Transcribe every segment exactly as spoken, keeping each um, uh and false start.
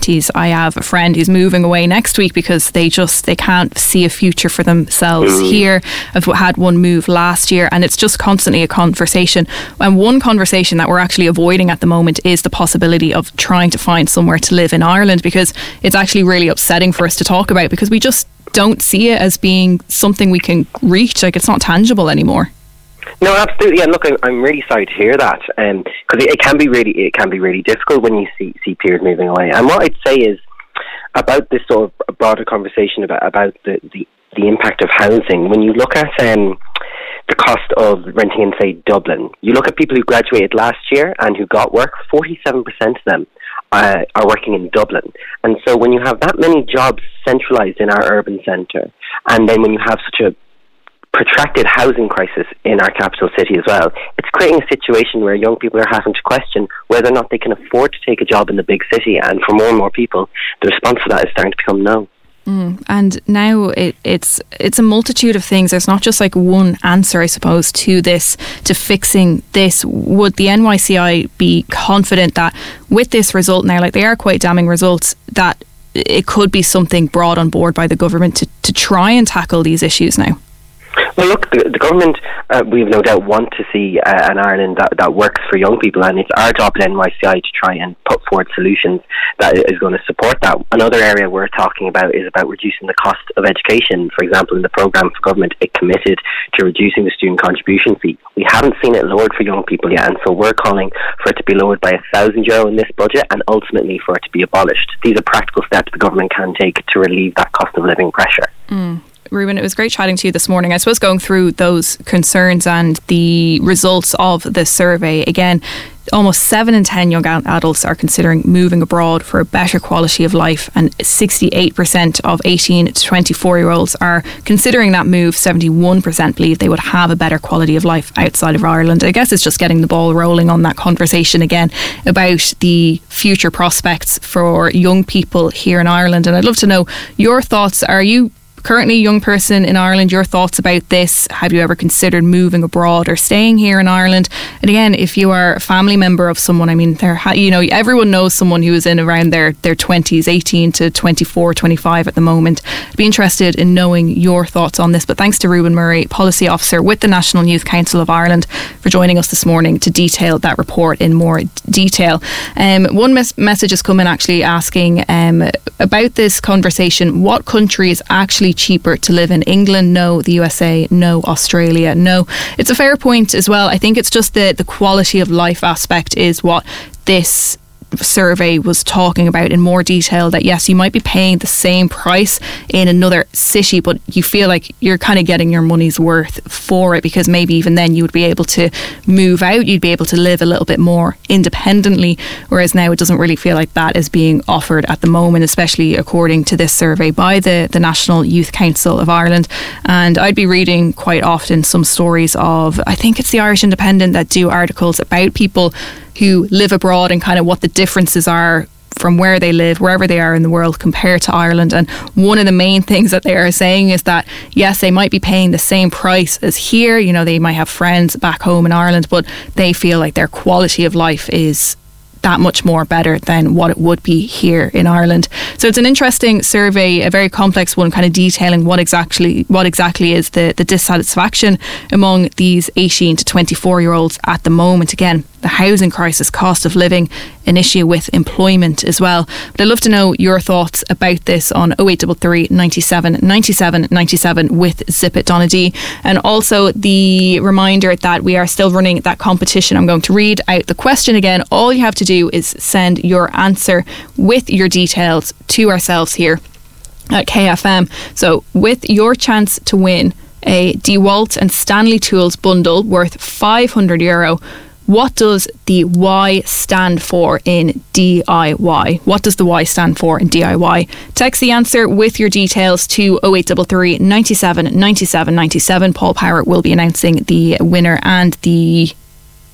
twenties. I have a friend who's moving away next week because they just they can't see a future for themselves mm. here. I've had one move last year, and it's just constantly a conversation. And one conversation that we're actually avoiding at the moment is the possibility of trying to find somewhere to live in Ireland, because it's actually really upsetting for us to talk about, because we just don't see it as being something we can reach. Like, it's not tangible anymore. No, absolutely. And look, I'm, I'm really sorry to hear that, because um, it, it can be really, it can be really difficult when you see see peers moving away. And what I'd say is about this sort of broader conversation about about the, the, the impact of housing. When you look at um, the cost of renting in, say, Dublin, you look at people who graduated last year and who got work. forty-seven percent of them uh, are working in Dublin. And so when you have that many jobs centralised in our urban centre, and then when you have such a protracted housing crisis in our capital city as well, it's creating a situation where young people are having to question whether or not they can afford to take a job in the big city. And for more and more people, the response to that is starting to become no. Mm. And now it, it's it's a multitude of things. There's not just like one answer, I suppose, to this, to fixing this. Would the N Y C I be confident that with this result now, like they are quite damning results, that it could be something brought on board by the government to, to try and tackle these issues now? Well, look, the, the government, uh, we've no doubt want to see uh, an Ireland that, that works for young people, and it's our job at N Y C I to try and put forward solutions that is going to support that. Another area we're talking about is about reducing the cost of education. For example, in the programme for government, it committed to reducing the student contribution fee. We haven't seen it lowered for young people yet, and so we're calling for it to be lowered by a thousand euro in this budget, and ultimately for it to be abolished. These are practical steps the government can take to relieve that cost of living pressure. Mm. Reuben, it was great chatting to you this morning. I suppose going through those concerns and the results of the survey, again, almost seven in ten young adults are considering moving abroad for a better quality of life, and sixty-eight percent of eighteen to twenty-four year olds are considering that move. seventy-one percent believe they would have a better quality of life outside of Ireland. I guess it's just getting the ball rolling on that conversation again about the future prospects for young people here in Ireland. And I'd love to know your thoughts. Are you currently a young person in Ireland? Your thoughts about this? Have you ever considered moving abroad or staying here in Ireland? And again, if you are a family member of someone, I mean, there, you know, everyone knows someone who is in around their, their twenties, eighteen to twenty-four, twenty-five at the moment. I'd be interested in knowing your thoughts on this. But thanks to Reuben Murray, Policy Officer with the National Youth Council of Ireland, for joining us this morning to detail that report in more detail. Um, one mes- message has come in actually asking um, about this conversation. What country is actually cheaper to live in? England, no. The U S A, no. Australia, no. It's a fair point as well. I think it's just the, the quality of life aspect is what this survey was talking about in more detail, that yes, you might be paying the same price in another city, but you feel like you're kind of getting your money's worth for it, because maybe even then you would be able to move out, you'd be able to live a little bit more independently, whereas now it doesn't really feel like that is being offered at the moment, especially according to this survey by the, the National Youth Council of Ireland. And I'd be reading quite often some stories of, I think it's the Irish Independent that do articles about people who live abroad and kind of what the differences are from where they live, wherever they are in the world, compared to Ireland. And one of the main things that they are saying is that, yes, they might be paying the same price as here. You know, they might have friends back home in Ireland, but they feel like their quality of life is that much more better than what it would be here in Ireland. So it's an interesting survey, a very complex one, kind of detailing what exactly what exactly is the, the dissatisfaction among these eighteen to twenty-four year olds at the moment. Again, the housing crisis, cost of living, an issue with employment as well. But I'd love to know your thoughts about this on oh eight three three, ninety-seven, ninety-seven, ninety-seven with Zip It Donaghy. And also the reminder that we are still running that competition. I'm going to read out the question again. All you have to do is send your answer with your details to ourselves here at K F M. So with your chance to win a DeWalt and Stanley Tools bundle worth five hundred euro, what does the Y stand for in D I Y? What does the Y stand for in D I Y? Text the answer with your details to oh eight three three, ninety-seven, ninety-seven, ninety-seven. Paul Power will be announcing the winner and the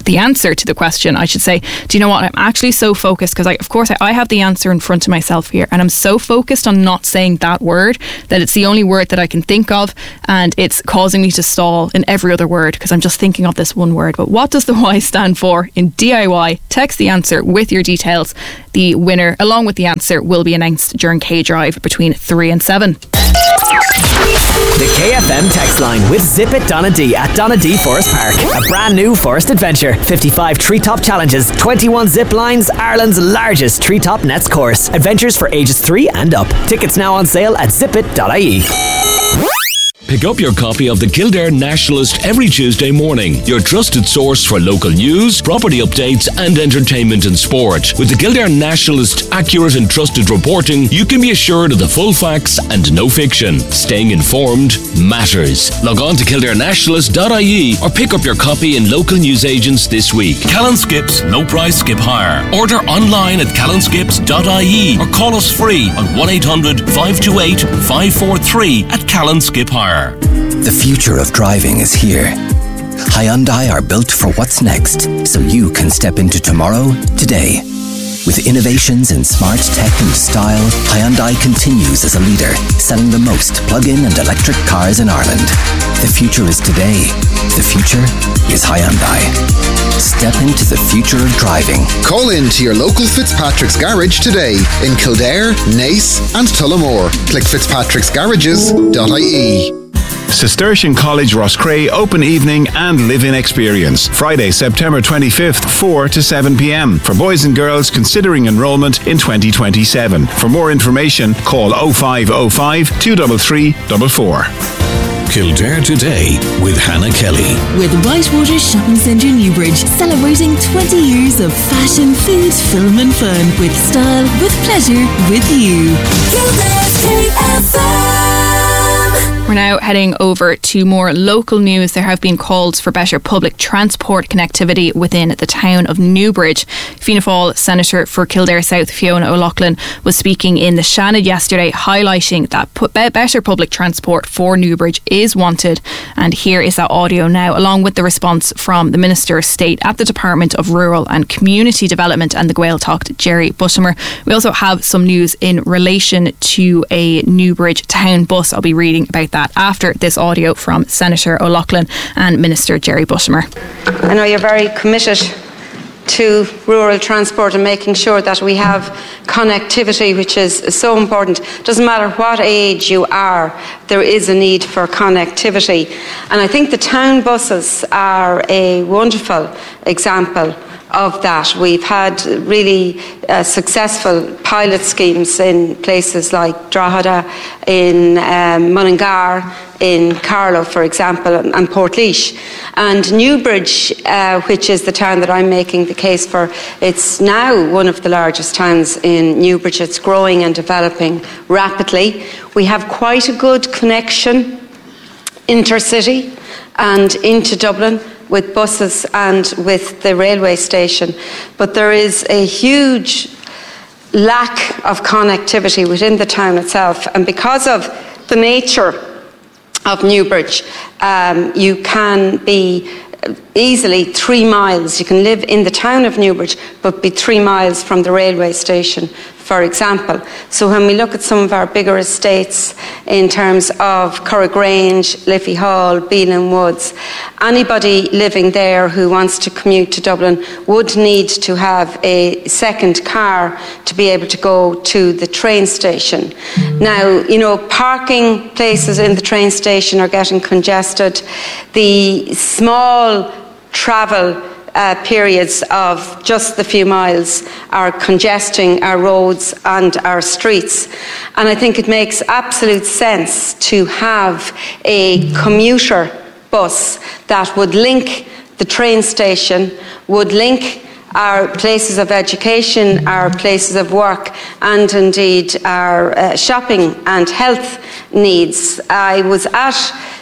the answer to the question, I should say. Do you know what? I'm actually so focused because, I, of course, I, I have the answer in front of myself here, and I'm so focused on not saying that word that it's the only word that I can think of, and it's causing me to stall in every other word because I'm just thinking of this one word. But what does the Y stand for in D I Y? Text the answer with your details. The winner, along with the answer, will be announced during K Drive between three and seven. The K F M text line with Zip It Donadee at Donadee Forest Park. A brand new forest adventure. fifty-five treetop challenges, twenty-one zip lines, Ireland's largest treetop nets course. Adventures for ages three and up. Tickets now on sale at zip it dot I E. Pick up your copy of the Kildare Nationalist every Tuesday morning, your trusted source for local news, property updates and entertainment and sport. With the Kildare Nationalist accurate and trusted reporting, you can be assured of the full facts and no fiction. Staying informed matters. Log on to kildare nationalist dot I E or pick up your copy in local newsagents this week. Callan Skips No Price Skip Hire. Order online at callan skips dot I E or call us free on one eight hundred five two eight five four three at Callan Skip Hire. The future of driving is here. Hyundai are built for what's next, so you can step into tomorrow, today. With innovations in smart tech and style, Hyundai continues as a leader, selling the most plug-in and electric cars in Ireland. The future is today. The future is Hyundai. Step into the future of driving. Call in to your local Fitzpatrick's Garage today in Kildare, Naas and Tullamore. Click fitzpatricks garages dot I E. Cistercian College Roscrea Open Evening and Live-In Experience. Friday, September twenty-fifth, four to seven p.m. for boys and girls considering enrolment in twenty twenty-seven. For more information, call oh five oh five, two three three four four. Kildare Today with Hannah Kelly. With Whitewater Shopping Centre Newbridge, celebrating twenty years of fashion, food, film and fun. With style, with pleasure, with you. Kildare K F M. We're now heading over to more local news. There have been calls for better public transport connectivity within the town of Newbridge. Fianna Fáil Senator for Kildare South, Fiona O'Loughlin, was speaking in the Shannon yesterday, highlighting that better public transport for Newbridge is wanted. And here is that audio now, along with the response from the Minister of State at the Department of Rural and Community Development and the Gaeltacht, Jerry Bushimer. We also have some news in relation to a Newbridge town bus. I'll be reading about that after this audio from Senator O'Loughlin and Minister Jerry Bushimer. I know you're very committed to rural transport and making sure that we have connectivity, which is so important. Doesn't matter what age you are, there is a need for connectivity. And I think the town buses are a wonderful example of that. We've had really uh, successful pilot schemes in places like Drogheda, in um, Mullingar, in Carlow, for example, and Portlaoise. And Newbridge, uh, which is the town that I'm making the case for, it's now one of the largest towns in Newbridge. It's growing and developing rapidly. We have quite a good connection intercity and into Dublin with buses and with the railway station. But there is a huge lack of connectivity within the town itself. And because of the nature of Newbridge, um, you can be easily three miles. You can live in the town of Newbridge, but be three miles from the railway station, for example. So when we look at some of our bigger estates in terms of Curragrange, Liffey Hall, Beelan Woods, anybody living there who wants to commute to Dublin would need to have a second car to be able to go to the train station. Now, you know, parking places in the train station are getting congested. The small travel Uh, periods of just the few miles are congesting our roads and our streets. And I think it makes absolute sense to have a commuter bus that would link the train station, would link our places of education, our places of work, and indeed our uh, shopping and health needs. I was at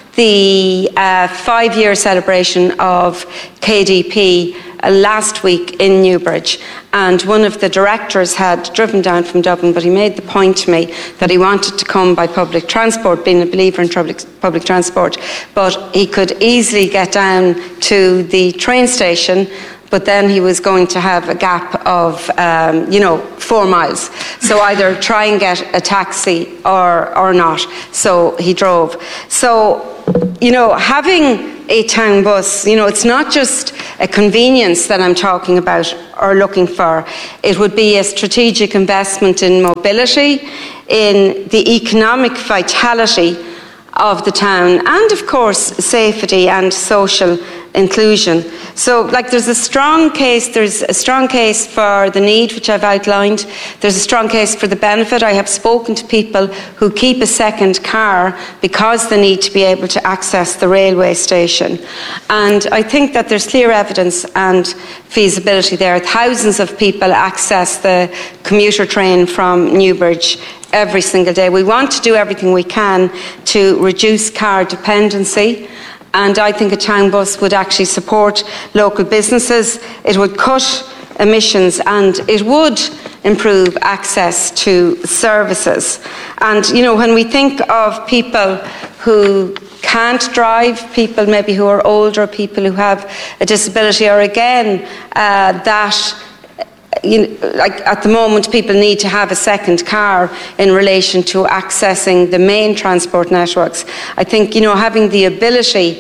the uh, five-year celebration of K D P uh, last week in Newbridge, and one of the directors had driven down from Dublin, but he made the point to me that he wanted to come by public transport, being a believer in public, public transport, but he could easily get down to the train station but then he was going to have a gap of, um, you know, four miles. So either try and get a taxi or, or not. So he drove. So, you know, having a town bus, you know, it's not just a convenience that I'm talking about or looking for. It would be a strategic investment in mobility, in the economic vitality of the town, and of course safety and social inclusion. So, like, there's a strong case, there's a strong case for the need, which I've outlined. There's a strong case for the benefit. I have spoken to people who keep a second car because they need to be able to access the railway station. And I think that there's clear evidence and feasibility there. Thousands of people access the commuter train from Newbridge every single day. We want to do everything we can to reduce car dependency. And I think a town bus would actually support local businesses. It would cut emissions and it would improve access to services. And, you know, when we think of people who can't drive, people maybe who are older, people who have a disability, or again, uh, that You know, like at the moment, people need to have a second car in relation to accessing the main transport networks. I think, you know, having the ability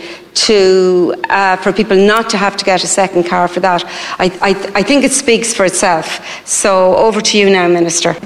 to uh, for people not to have to get a second car for that, I, I, I think it speaks for itself. So over to you now, Minister.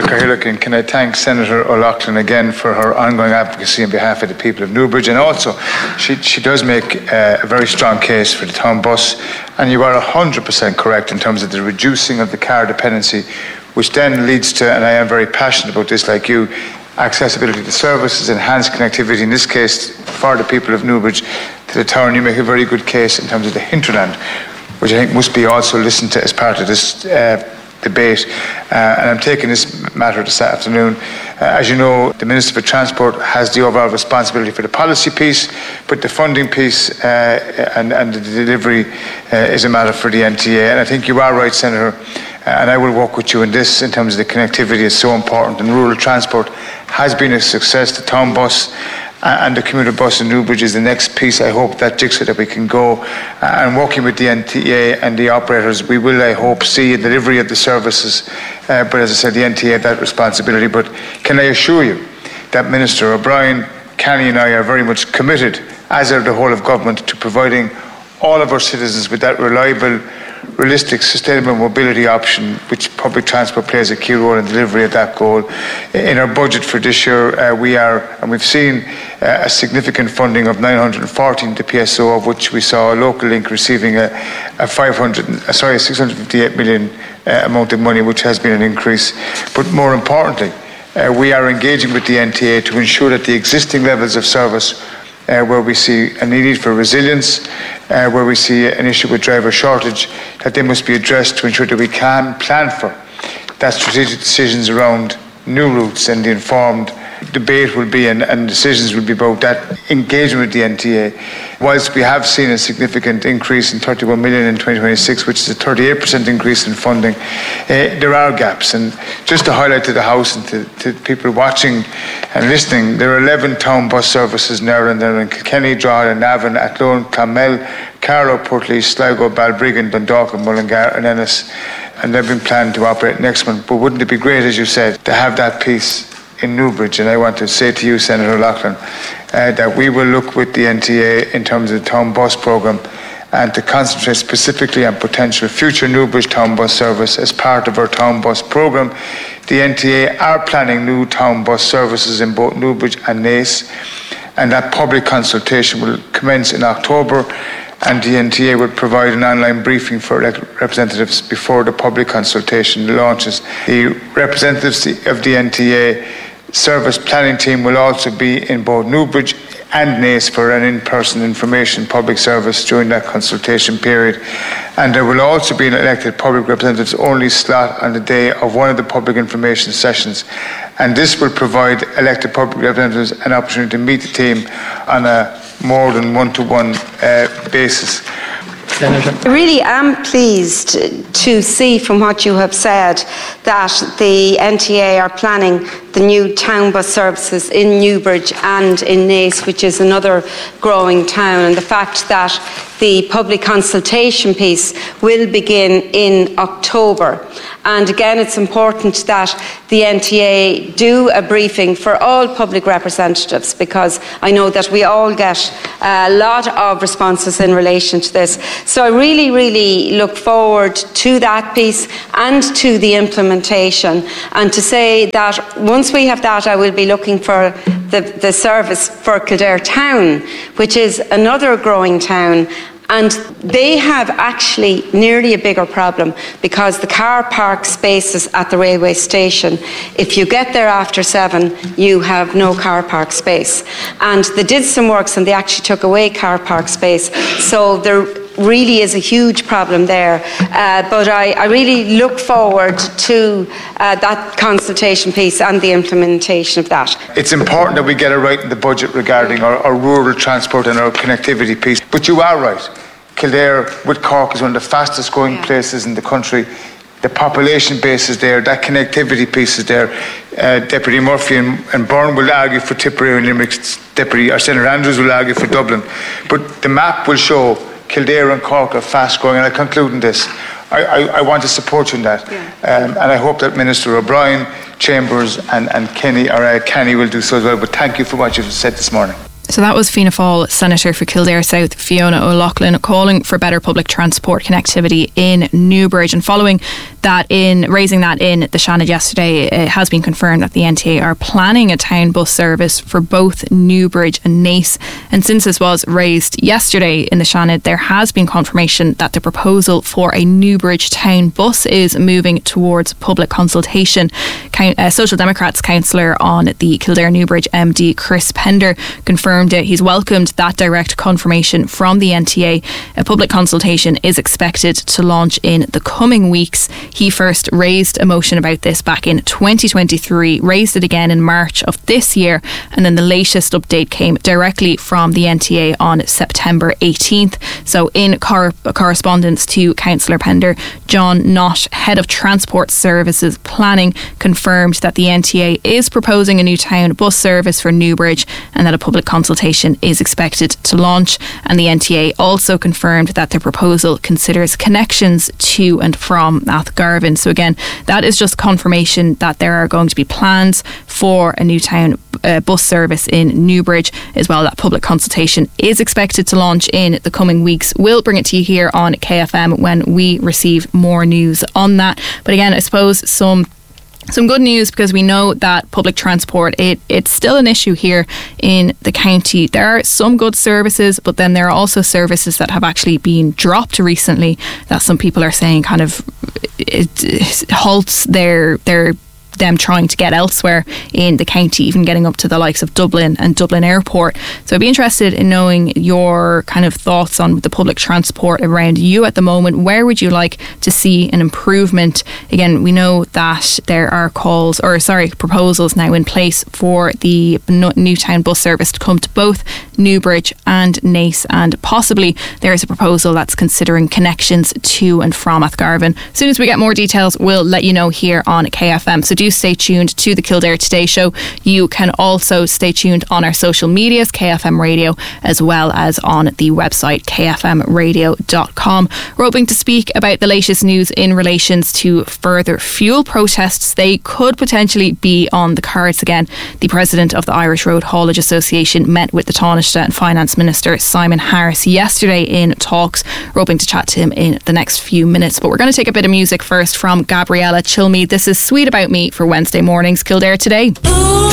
Can I thank Senator O'Loughlin again for her ongoing advocacy on behalf of the people of Newbridge, and also she, she does make uh, a very strong case for the town bus, and you are one hundred percent correct in terms of the reducing of the car dependency, which then leads to, and I am very passionate about this like you, accessibility to services, enhanced connectivity, in this case for the people of Newbridge, to the town. You make a very good case in terms of the hinterland, which I think must be also listened to as part of this uh, debate. Uh, and I'm taking this matter this afternoon. Uh, as you know, the Minister for Transport has the overall responsibility for the policy piece, but the funding piece uh, and, and the delivery uh, is a matter for the N T A. And I think you are right, Senator, and I will work with you in this in terms of the connectivity is so important, and rural transport has been a success. The town bus and the commuter bus in Newbridge is the next piece, I hope, that jigsaw that we can go. And working with the N T A and the operators, we will, I hope, see a delivery of the services. Uh, but as I said, the N T A have that responsibility. But can I assure you that Minister O'Brien, Kenny and I are very much committed, as are the whole of government, to providing all of our citizens with that reliable, realistic, sustainable mobility option, which public transport plays a key role in delivery of that goal. In our budget for this year, uh, we are, and we've seen uh, a significant funding of nine hundred fourteen to P S O, of which we saw a local link receiving a, a five hundred, uh, sorry, six hundred fifty-eight million uh, amount of money, which has been an increase. But more importantly, uh, we are engaging with the N T A to ensure that the existing levels of service, Uh, where we see a need for resilience, uh, where we see an issue with driver shortage, that they must be addressed to ensure that we can plan for that strategic decisions around new routes, and the informed debate will be and, and decisions will be about that engagement with the N T A. Whilst we have seen a significant increase in thirty-one million in twenty twenty-six, which is a thirty-eight percent increase in funding, uh, there are gaps. And just to highlight to the House and to, to people watching and listening, there are eleven town bus services in Ireland. They're in Kilkenny, Drogheda, Navan, Athlone, Clonmel, Carlow, Portlaoise, Sligo, Balbriggan, Dundalk, Mullingar and Ennis. And they've been planned to operate next month. But wouldn't it be great, as you said, to have that piece in Newbridge? And I want to say to you, Senator O'Loughlin, uh, that we will look with the N T A in terms of the town bus programme, and to concentrate specifically on potential future Newbridge town bus service as part of our town bus programme. The N T A are planning new town bus services in both Newbridge and Naas, and that public consultation will commence in October, and the N T A will provide an online briefing for elected representatives before the public consultation launches. The representatives of the N T A service planning team will also be in both Newbridge and Naas for an in-person information public service during that consultation period. And there will also be an elected public representatives only slot on the day of one of the public information sessions. And this will provide elected public representatives an opportunity to meet the team on a more than one-to-one uh, basis. Senator. I really am pleased to see from what you have said that the N T A are planning the new town bus services in Newbridge and in Naas, which is another growing town, and the fact that the public consultation piece will begin in October. And again, it's important that the N T A do a briefing for all public representatives, because I know that we all get a lot of responses in relation to this. So I really, really look forward to that piece and to the implementation. And to say that once we have that, I will be looking for the, the service for Kildare Town, which is another growing town. And they have actually nearly a bigger problem, because the car park spaces at the railway station, if you get there after seven, you have no car park space. And they did some works and they actually took away car park space. So there really is a huge problem there. Uh, but I, I really look forward to uh, that consultation piece and the implementation of that. It's important that we get it right in the budget regarding our, our rural transport and our connectivity piece. But you are right. Kildare with Cork is one of the fastest growing yeah. places in the country. The population base is there, that connectivity piece is there. Uh, Deputy Murphy and, and Byrne will argue for Tipperary and Limerick. Deputy or Senator Andrews will argue for Dublin. But the map will show Kildare and Cork are fast growing, and I conclude in this. I, I, I want to support you in that. Yeah. Um, and I hope that Minister O'Brien, Chambers and, and Kenny, or uh, Kenny will do so as well. But thank you for what you've said this morning. So that was Fianna Fáil Senator for Kildare South, Fiona O'Loughlin, calling for better public transport connectivity in Newbridge. And following that, in raising that in the Seanad yesterday, it has been confirmed that the N T A are planning a town bus service for both Newbridge and Naas. And since this was raised yesterday in the Seanad, there has been confirmation that the proposal for a Newbridge town bus is moving towards public consultation. Uh, Social Democrats councillor on the Kildare Newbridge M D Chris Pender confirmed it. He's welcomed that direct confirmation from the N T A. A public consultation is expected to launch in the coming weeks. He first raised a motion about this back in twenty twenty-three, raised it again in March of this year, and then the latest update came directly from the N T A on September eighteenth. So in cor- correspondence to Councillor Pender, John Knott, Head of Transport Services Planning, confirmed that the N T A is proposing a new town bus service for Newbridge and that a public consultation is expected to launch. And the N T A also confirmed that their proposal considers connections to and from Athgarvan. So again, that is just confirmation that there are going to be plans for a new town uh, bus service in Newbridge as well. That public consultation is expected to launch in the coming weeks. We'll bring it to you here on K F M when we receive more news on that. But again, I suppose some Some good news, because we know that public transport, it, it's still an issue here in the county. There are some good services, but then there are also services that have actually been dropped recently that some people are saying kind of it, it halts their their them trying to get elsewhere in the county, even getting up to the likes of Dublin and Dublin Airport. So I'd be interested in knowing your kind of thoughts on the public transport around you at the moment. Where would you like to see an improvement? Again, we know that there are calls, or sorry, proposals now in place for the Newtown bus service to come to both Newbridge and Naas, and possibly there is a proposal that's considering connections to and from Athgarvan. As soon as we get more details, we'll let you know here on K F M. So do stay tuned to the Kildare Today Show. You can also stay tuned on our social medias, K F M Radio, as well as on the website k f m radio dot com. We're hoping to speak about the latest news in relations to further fuel protests. They could potentially be on the cards again. The president of the Irish Road Haulage Association met with the Taoiseach and Finance Minister Simon Harris yesterday in talks. We're hoping to chat to him in the next few minutes, but we're going to take a bit of music first from Gabriella Chilmead. This is Sweet About Me for Wednesday mornings Kildare Today.